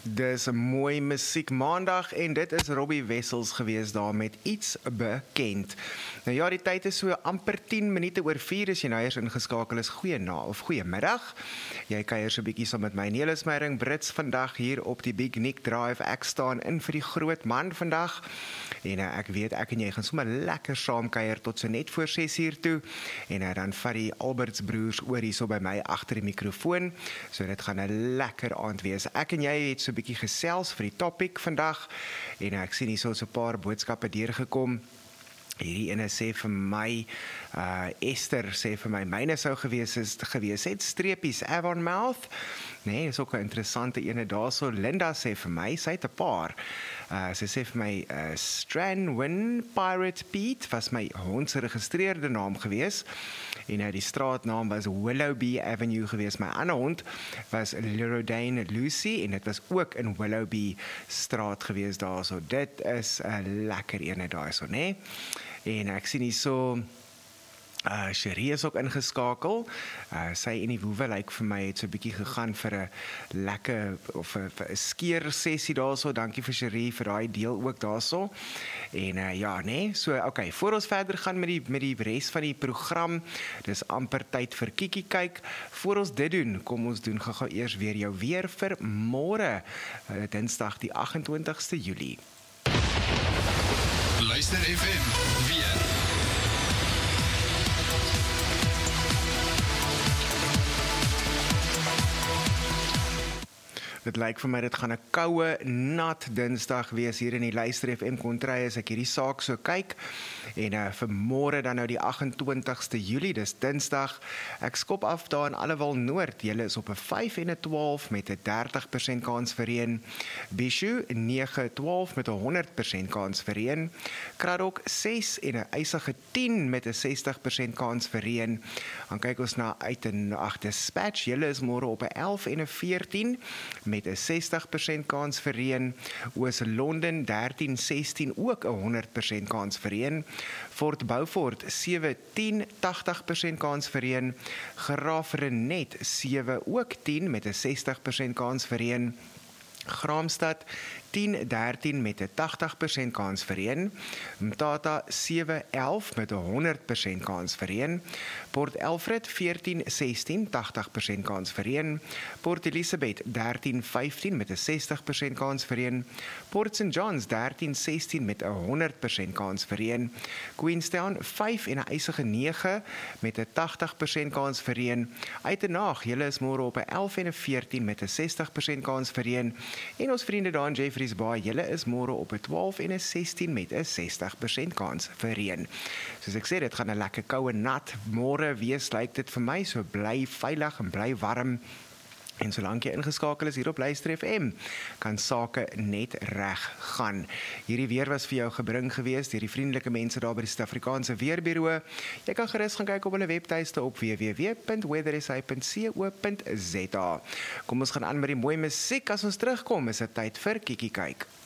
Dis mooi musiek maandag en dit is Robbie Wessels gewees daar met iets bekend. Nou ja, die tyd is so amper 10 minute oor 4 as jy nou eers ingeskakel is. Goeiemiddag. Jy kuier so 'n bietjie saam met my Nelis Meyering Brits vandag hier op die Big Nick Drive. Ek staan in vir die groot man vandag. En ek weet ek en jy gaan sommer lekker saam kuier tot so net voor 6:00 toe. En dan vat die Alberts broers oor hier so by my agter die mikrofoon. So dit gaan 'n lekker aand wees. Ek en jy het so 'n bietjie gesels vir die topic vandag en ek sien hier so 'n paar boodskappe deurgekom. Hierdie ene sê vir my, Esther sê vir my, myne sou gewees het, streepies, Avonmouth. Nee, is ook 'n interessante ene daarso. Linda sê vir my, sy het 'n paar. Sy sê vir my, Stranwin Pirate Pete, was my hond se geregistreerde naam gewees. En die straatnaam was Willoughby Avenue gewees. My ander hond was Lerodane Lucy en dit was ook in Willoughby straat gewees daarso. Dit is 'n lekker ene daarso, né? En ek sien hier so Cherie is ook ingeskakel. Sy en die woewe lyk vir my het so 'n bietjie gegaan vir 'n lekker of 'n skeer sessie daarso. Dankie vir Cherie vir daai deel ook daarso. En ja, nee, so okay, voor ons verder gaan met die res van die program, dis amper tyd vir Kiki kyk. Voor ons dit doen, kom ons doen gou eers weer jou weer vir môre, Dinsdag die 28ste Julie. Luister FM weer. Dit lyk vir my dit gaan 'n koue, nat Dinsdag wees hier in die Luister FM kontry as ek hierdie saak so kyk. En vir môre dan nou die 28ste Julie, dis Dinsdag. Ek skop af daar in Allewal Noord. Julle is op 'n 5 en 'n 12 met 'n 30% kans vir reën. Bishu 9-12 met 'n 100% kans vir reën. Kraddock 6 en 'n ysige 10 met 'n 60% kans vir reën. Dan kyk ons na Dispatch. Julle is môre op 'n 11 en 'n 14 met 'n 60% kans vir reën. Oos-London 13-16 ook 'n 100% kans vir reën. Fort Beaufort 7-10 80% kans vir reën. Graaf-Reinet 7 ook 10 met 'n 60% kans vir reën. Graamsstad 10-13 met 'n 80% kans vir reën. Mthatha 7-11 met 'n 100% kans vir reën. Port Alfred 14-16 80% kans vir reën. Port Elizabeth 13-15 met 'n 60% kans vir reën. Port St Johns 13-16 met 'n 100% kans vir reën. Queenstown 5 en 'n ysige 9 met 'n 80% kans vir reën. Uitenaag, julle is môre op 'n 11 en 'n 14 met 'n 60% kans vir reën. En ons vriende daar in Jeffreys Bay, julle is môre op 'n 12 en 'n 16 met 'n 60% kans vir reën. Soos ek sê, dit gaan 'n lekker koue nat môre wees, lyk dit vir my, so bly veilig en bly warm. En solank jy ingeskakel is hier op Luister FM, kan sake net reg gaan. Hierdie weer was vir jou gebring gewees deur die vriendelike mense daar by die Suid-Afrikaanse Weerbureau. Jy kan gerus gaan kyk op hulle webtuiste op www.weathersa.co.za. Kom ons gaan aan met die mooi musiek. As ons terugkom, is dit tyd vir Kiki kyk.